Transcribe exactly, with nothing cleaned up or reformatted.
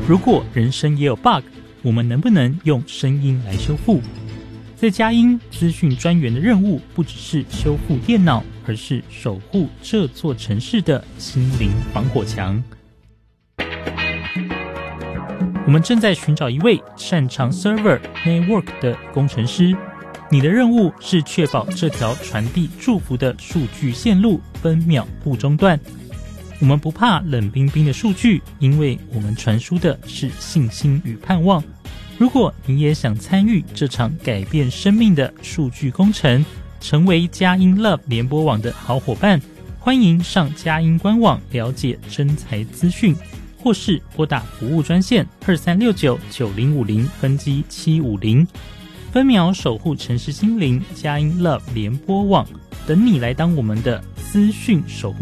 如果人生也有 bug， 我们能不能用声音来修复？在佳音资讯专员的任务不只是修复电脑，而是守护这座城市的心灵防火墙。我们正在寻找一位擅长 server network 的工程师，你的任务是确保这条传递祝福的数据线路分秒不中断。我们不怕冷冰冰的数据，因为我们传输的是信心与盼望。如果你也想参与这场改变生命的数据工程，成为佳音 Love 联播网的好伙伴，欢迎上佳音官网了解征才资讯，或是拨打服务专线二三六九九零五零分机七五零，分秒守护城市心灵，佳音 Love 联播网，等你来当我们的资讯守护